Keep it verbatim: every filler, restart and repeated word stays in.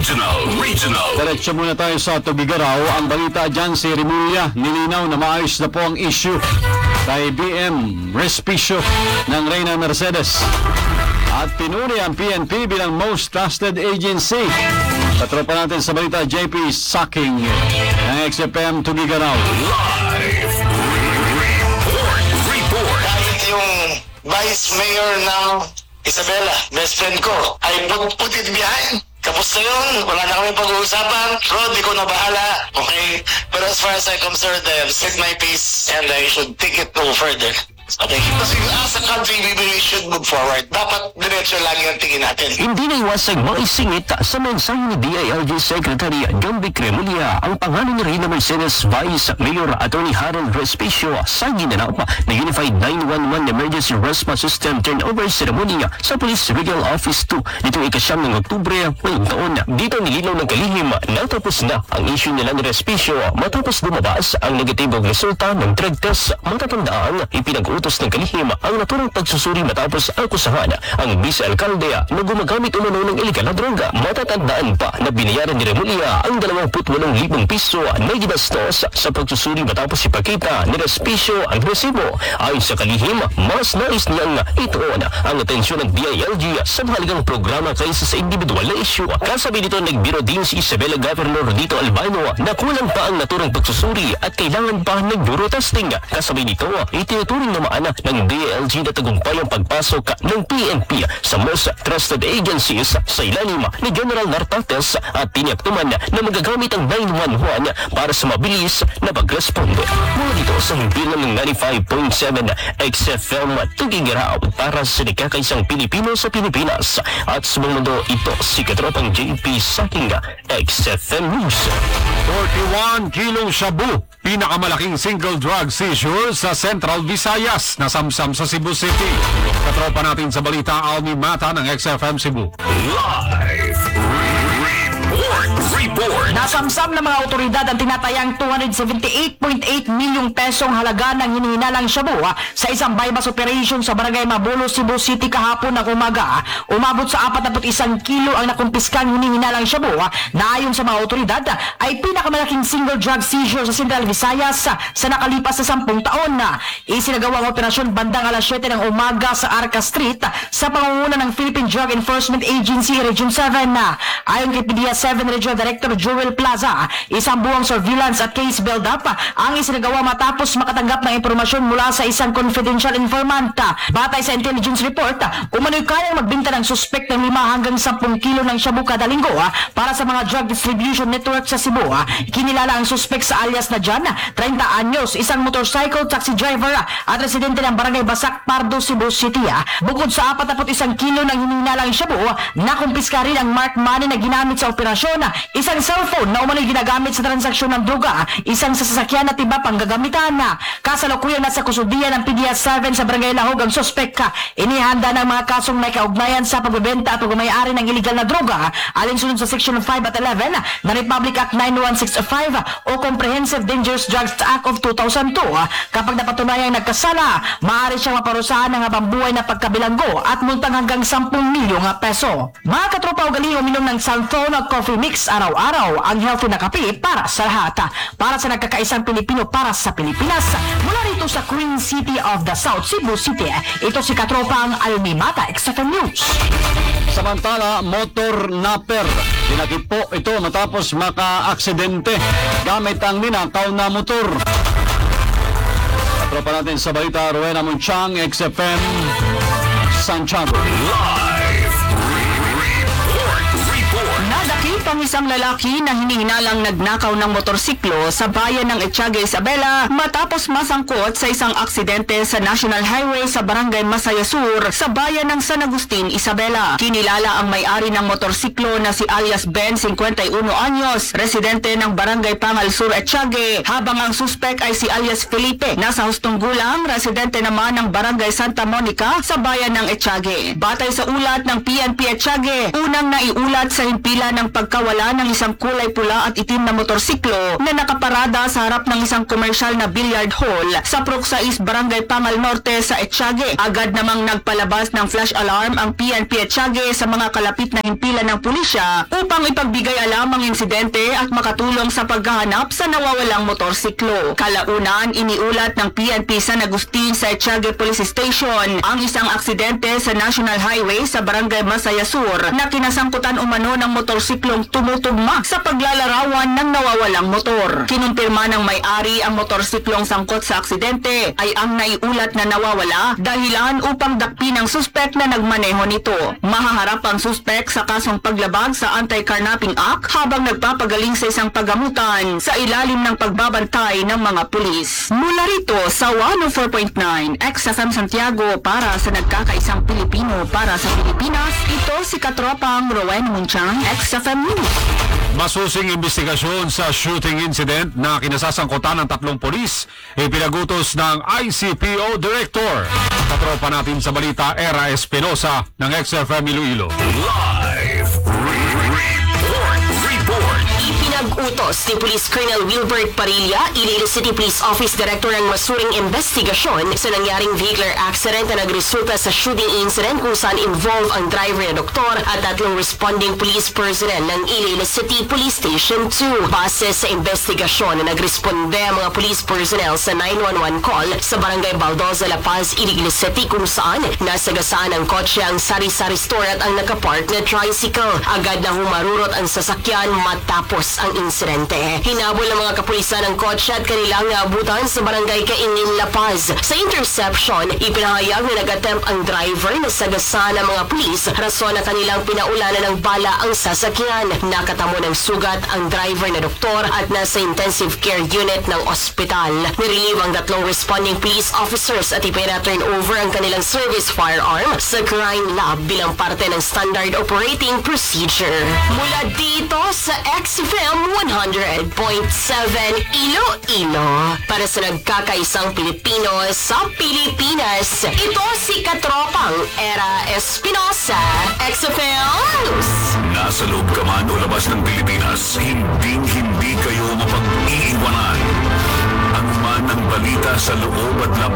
Regional, Regional. Diretso muna tayo sa Tubigaraw. Ang balita dyan si Rimulya, nilinaw na maayos na po ang issue kay B M Respicio ng Reyna Mercedes. At pinuri ang P N P bilang most trusted agency. Katropa natin sa balita, J P Saking ng X F M Tubigaraw. Live report, report. Kahit yung Vice Mayor ng Isabela, best friend ko, I put, put it behind. Kamusta yun? Wala na kami pag-uusapan. Rod, di ko na bahala. Okay? But as far as I'm concerned, I have set my pace and I should take it no further. Okay? Kasi as a country, we really should move forward. Dapat diretso lang yung tingin natin. Hindi na iwasang maisingit sa mensahe ni D I L G Secretary John Vic Remulla ang pangalan ni Reyna Mercedes Vice Mayor Attorney Harold Respicio sa ginanap na Unified nine one one Emergency Response System Turnover Ceremony sa Police Regional Office two nitong ikasyam ng Oktubre ngayong taon. Dito nilinaw ng kalihim na tapos na ang issue nila ni Respicio matapos lumabas ang negatibong resulta ng drug test. Matatandaan, ipinag-utos ng kalihim ang naturang pagsusuri matapos akusahan ang vice-alkalde na gumagamit umano ng iligal na droga. Matatandaan pa na binayaran ni Remulla ang dalawampu't walong libong piso na ginastos sa pagsusuri matapos ipakita ni Respicio ang resibo. Ayon sa kalihim, mas nais niyang ituon ang atensyon ng D I L G sa mahalagang programa kaysa sa individual na issue. Kasabi nito, nagbiro din si Isabela Governor Dito Albano na kulang pa ang naturang pagsusuri at kailangan pa ng neurotesting. Kasabi nito, itinuturing naman ng D I L G na tagumpay ang pagpasok ng P N P sa most trusted agencies sa ilalim ni General Nartates at tiniyak naman na magagamit ang nine one one para sa mabilis na pagresponde. Mula dito sa himpilan ng ninety-five point seven X F M Tugigaraw para sa nakakaisang Pilipino sa Pilipinas at sa buong mundo, ito si Katropang J P Saking X F M News. forty-one kilong shabu, pinakamalaking single drug seizure sa Central Visayas, nasamsam sa Cebu City. Katropa natin sa balita, Almi Mata ng X F M Cebu. Live report, report. Nasamsam ng mga otoridad ang tinatayang two hundred seventy-eight point eight milyong pesong halaga ng hinihinalang shabu sa isang bypass operation sa Barangay Mabulo, Cebu City kahapon ng umaga. Umabot sa forty-one kilo ang nakumpiskang hinihinalang shabu na ayon sa mga otoridad ay pinakamalaking single drug seizure sa Central Visayas sa nakalipas na sampung taon. Isinagawa ang operasyon bandang alas siyete ng umaga sa Arca Street sa pangunguna ng Philippine Drug Enforcement Agency Region seven. Ayon kay P D E A seven Regional Director Joel Plaza, isang buwang surveillance at case build-up ang isinagawa matapos makatanggap ng impormasyon mula sa isang confidential informant. Batay sa intelligence report, umano'y kayang magbinta ng suspect ng lima hanggang sampung kilo ng shabu kada linggo para sa mga drug distribution network sa Cebu. Kinilala ang suspect sa alias na John, thirty anyos, isang motorcycle taxi driver at residente ng Barangay Basak, Pardo, Cebu City. Bukod sa forty-one kilo ng hinihinalang shabu, nakumpiska rin ang marked money na ginamit sa operasyon, isang cellphone na umano'y ginagamit sa transaksyon ng droga, isang sasakyan at iba pang gagamitan. Kasalukuyan nasa kusudian ng P D E A seven sa Barangay Lahog ang suspect. Inihanda ng mga kasong may kaugnayan sa pagbebenta at pagmamayari ng iligal na droga alinsunod sa Section five at eleven na Republic Act nine one six five o Comprehensive Dangerous Drugs Act of two thousand two. Kapag napatunayang nagkasala, maaari siyang maparusahan ng habang buhay na pagkabilanggo at multang hanggang sampung milyong peso. Mga katropa, ugaling uminom ng Santhon Coffee Mix araw-araw, ang healthy na kape para sa lahat. Para sa nagkakaisang Pilipino para sa Pilipinas. Mula rito sa Queen City of the South, Cebu City, ito si Katropang Almi Mata, X F M News. Samantala, motor napper. Dinakip po ito matapos maka-aksidente gamit ang ninakaw na motor. Katropa natin sa balita, Rowena Munchang, X F M Santiago. Live report, report. Nadakip ang isang lalaki na hinihinalang nagnakaw ng motorsiklo sa bayan ng Etiaga, Isabela matapos masangkot sa isang aksidente sa National Highway sa Barangay Masaya Sur sa bayan ng San Agustin, Isabela. Kinilala ang may-ari ng motorsiklo na si alias Ben, fifty-one anyos, residente ng Barangay Pangal Sur, Etiaga, habang ang suspek ay si alias Felipe, nasa hustong gulang, residente naman ng Barangay Santa Monica sa bayan ng Etiaga. Batay sa ulat ng P N P Etiaga, unang naiulat sa himpilan ng pagkaw pagkawala ng isang kulay pula at itim na motorsiklo na nakaparada sa harap ng isang komersyal na billiard hall sa Proxais, Barangay Pangal Norte sa Etiague. Agad namang nagpalabas ng flash alarm ang P N P Etiague sa mga kalapit na himpilan ng pulisya upang ipagbigay alam ang insidente at makatulong sa paghahanap sa nawawalang motorsiklo. Kalaunan, iniulat ng P N P San Agustin sa Etiague Police Station ang isang aksidente sa National Highway sa Barangay Masaya Sur na kinasangkutan umano ng motorsiklong tumutugma sa paglalarawan ng nawawalang motor. Kinumpirma ng may-ari ang motorsiklong sangkot sa aksidente ay ang naiulat na nawawala dahilan upang dakpin ang suspek na nagmaneho nito. Mahaharap ang suspek sa kasong paglabag sa Anti-Carnapping Act habang nagpapagaling sa isang pagamutan sa ilalim ng pagbabantay ng mga pulis. Mula rito sa one oh four point nine X F M Santiago para sa nagkakaisang Pilipino para sa Pilipinas, ito si Katropang Rowen Munchang, X F M News. Masusing investigasyon sa shooting incident na kinasasangkutan ng tatlong polis ipinagutos ng I C P O Director. Katropa natin sa balita, Era Espinosa ng X F M Iloilo. Live report. Report. Ipinag-utos ni Police Colonel Wilbert Parilla, Iloilo City Police Office Director ng masuring investigasyon sa nangyaring vehicular accident na nagresulta sa shooting incident kung saan involved ang driver na doktor at tatlong responding police personnel ng Iloilo City Police Station two. Base sa investigasyon na nagresponde ang mga police personnel sa nine one one call sa Barangay Baldoza, La Paz, Iloilo City kung saan nasagasaan ang kotse ang sari-sari store at ang nakapark na tricycle. Agad na humarurot ang sasakyan matapos ang insidente. Hinabol ng mga kapulisan ang kotse at kanilang naabutan sa Barangay Kaingin, La Paz. Sa interception, ipinahayag na nag-attempt ang driver na sagasaan ng mga pulis rason na kanilang pinaulanan ng bala ang sasakyan. Nakatamo ng sugat ang driver na doktor at nasa intensive care unit ng ospital. Nirelieve ang tatlong responding police officers at ipina-turn over ang kanilang service firearm sa crime lab bilang parte ng standard operating procedure. Mula dito sa X F M one hundred point seven Iloilo para sa nagkakaisang Pilipino sa Pilipinas. Ito si Katropang Era Espinosa, X F M News. Nasa loob ka man o labas ng Pilipinas, hinding-hindi kayo mapag-iiwanan. Ang man ang balita sa loob at labas